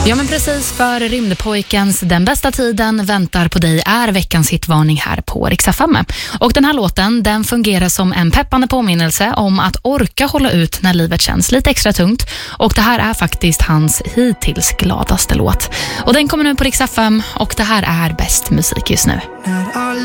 Ja, men precis, för Rymdpojkens Den bästa tiden väntar på dig är veckans hitvarning här på Rix FM. Och den här låten, den fungerar som en peppande påminnelse om att orka hålla ut när livet känns lite extra tungt. Och det här är faktiskt hans hittills gladaste låt. Och den kommer nu på Rix FM och det här är bäst musik just nu.